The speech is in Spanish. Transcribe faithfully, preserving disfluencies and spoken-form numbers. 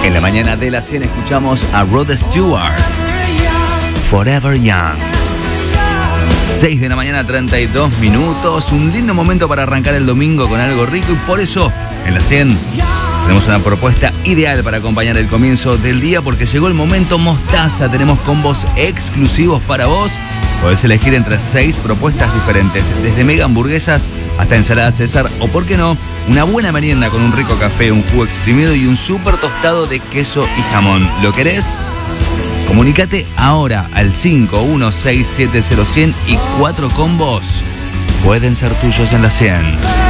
En la mañana de las cien escuchamos a Rod Stewart, Forever Young. seis de la mañana, treinta y dos minutos. Un lindo momento para arrancar el domingo con algo rico y por eso en la cien tenemos una propuesta ideal para acompañar el comienzo del día porque llegó el momento mostaza. Tenemos combos exclusivos para vos. Podés elegir entre seis propuestas diferentes, desde mega hamburguesas hasta ensalada César o, por qué no, una buena merienda con un rico café, un jugo exprimido y un súper tostado de queso y jamón. ¿Lo querés? Comunicate ahora al cinco uno seis siete cero cien y cuatro combos pueden ser tuyos en la cien.